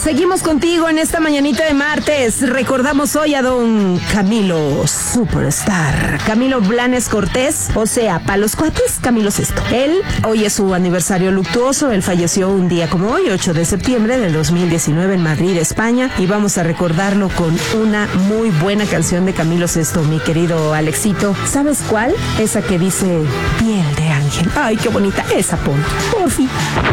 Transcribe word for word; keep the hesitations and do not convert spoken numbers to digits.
Seguimos contigo en esta mañanita de martes. Recordamos hoy a don Camilo Superstar, Camilo Blanes Cortés, o sea, pa' los cuates, Camilo Sesto. Él, hoy es su aniversario luctuoso. Él falleció un día como hoy, ocho de septiembre del dos mil diecinueve en Madrid, España, y vamos a recordarlo con una muy buena canción de Camilo Sesto, mi querido Alexito. ¿Sabes cuál? Esa que dice piel de ángel. Ay, qué bonita esa, pon, por fin.